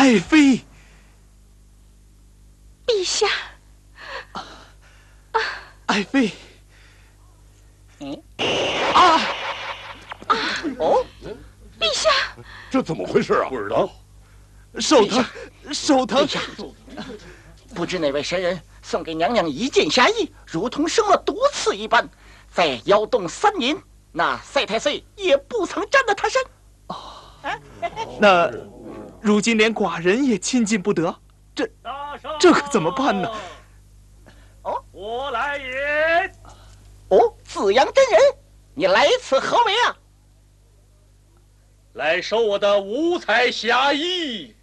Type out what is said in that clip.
爱妃， 陛下， 爱妃， 哦，陛下， 这怎么回事啊？ 不知道， 手疼，手疼。 陛下，不知那位神人送给娘娘一件霞衣，如同生了多次一般，在窑洞3年，那赛太岁也不曾沾了他身。 那如今连寡人也亲近不得，这可怎么办呢？ 哦， 我来也。 哦，紫阳真人，你来此何为啊？ 来收我的五彩霞衣。